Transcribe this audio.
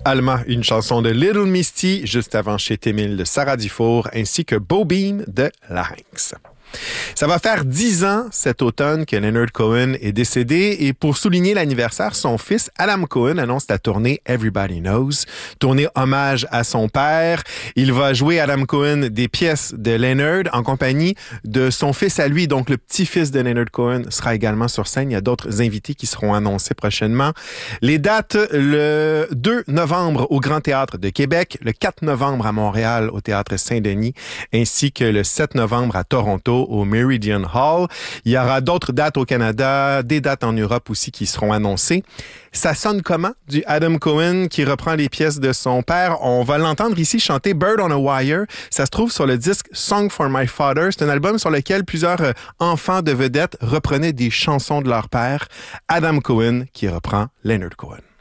Alma, une chanson de Little Misty, juste avant Chez Témil de Sarah Dufour, ainsi que Bobine de Larynx. Ça va faire 10 ans cet automne que Leonard Cohen est décédé et pour souligner l'anniversaire, son fils Adam Cohen annonce la tournée Everybody Knows, tournée hommage à son père. Il va jouer Adam Cohen des pièces de Leonard en compagnie de son fils à lui, donc le petit-fils de Leonard Cohen sera également sur scène. Il y a d'autres invités qui seront annoncés prochainement. Les dates, le 2 novembre au Grand Théâtre de Québec, le 4 novembre à Montréal au Théâtre Saint-Denis, ainsi que le 7 novembre à Toronto au Meridian Hall. Il y aura d'autres dates au Canada, des dates en Europe aussi qui seront annoncées. Ça sonne comment du Adam Cohen qui reprend les pièces de son père? On va l'entendre ici chanter Bird on a Wire. Ça se trouve sur le disque Song for My Father. C'est un album sur lequel plusieurs enfants de vedettes reprenaient des chansons de leur père. Adam Cohen qui reprend Leonard Cohen.